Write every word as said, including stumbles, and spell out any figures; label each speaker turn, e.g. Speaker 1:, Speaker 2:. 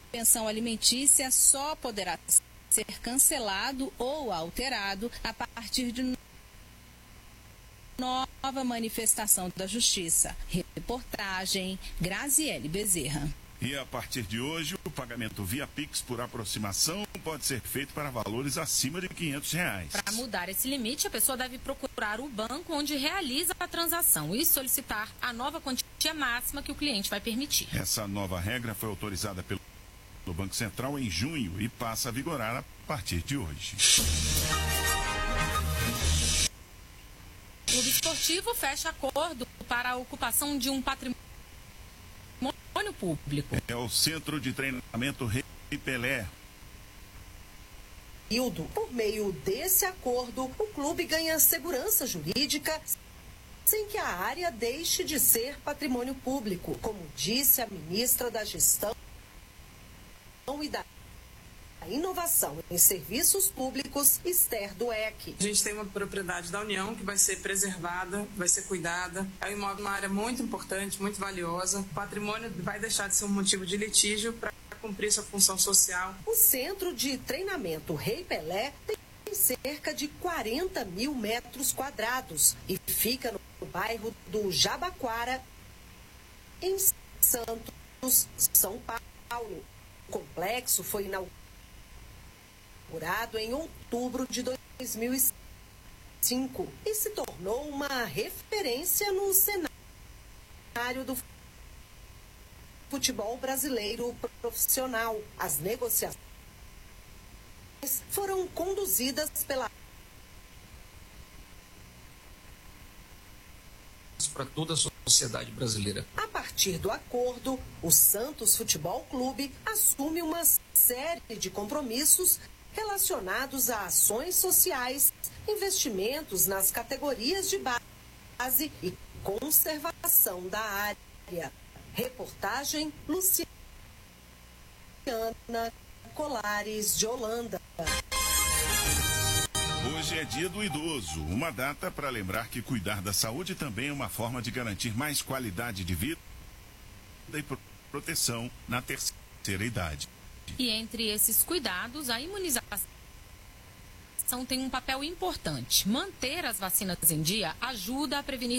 Speaker 1: pensão alimentícia só poderá ser cancelado ou alterado a partir de nova manifestação da Justiça. Reportagem Graziele Bezerra.
Speaker 2: E a partir de hoje, o pagamento via Pix por aproximação pode ser feito para valores acima de quinhentos reais.
Speaker 3: Para mudar esse limite, a pessoa deve procurar o banco onde realiza a transação e solicitar a nova quantia máxima que o cliente vai permitir.
Speaker 2: Essa nova regra foi autorizada pelo Banco Central em junho e passa a vigorar a partir de hoje.
Speaker 3: O Clube Esportivo fecha acordo para a ocupação de um patrimônio público.
Speaker 2: É o Centro de Treinamento Rei Pelé.
Speaker 4: Por meio desse acordo, o clube ganha segurança jurídica sem que a área deixe de ser patrimônio público, como disse a ministra da Gestão e da Inovação em Serviços Públicos, Esther Dweck.
Speaker 5: A gente tem uma propriedade da União que vai ser preservada, vai ser cuidada. É um imóvel, uma área muito importante, muito valiosa. O patrimônio vai deixar de ser um motivo de litígio para cumprir sua função social.
Speaker 4: O Centro de Treinamento Rei Pelé tem cerca de quarenta mil metros quadrados e fica no bairro do Jabaquara, em Santos, São Paulo. O complexo foi inaugurado em outubro de dois mil e cinco e se tornou uma referência no cenário do futebol brasileiro profissional. As negociações foram conduzidas pela
Speaker 6: para toda a sociedade brasileira.
Speaker 4: A partir do acordo, o Santos Futebol Clube assume uma série de compromissos relacionados a ações sociais, investimentos nas categorias de base e conservação da área. Reportagem Luciana Colares de Holanda.
Speaker 2: Hoje é dia do idoso, uma data para lembrar que cuidar da saúde também é uma forma de garantir mais qualidade de vida e proteção na terceira idade.
Speaker 3: E entre esses cuidados, a imunização tem um papel importante. Manter as vacinas em dia ajuda a prevenir